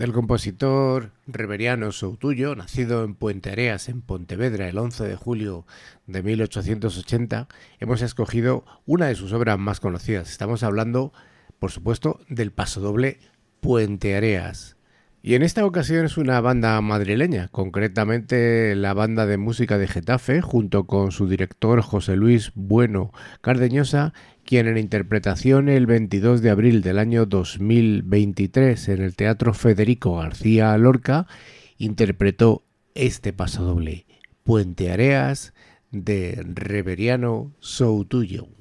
Del compositor Reveriano Soutullo, nacido en Puente Areas, en Pontevedra, el 11 de julio de 1880, hemos escogido una de sus obras más conocidas. Estamos hablando, por supuesto, del pasodoble Puente Areas. Y en esta ocasión es una banda madrileña, concretamente la banda de música de Getafe, junto con su director José Luis Bueno Cardeñosa, quien en interpretación el 22 de abril del año 2023 en el Teatro Federico García Lorca interpretó este pasodoble, Puente Areas, de Reveriano Soutullo.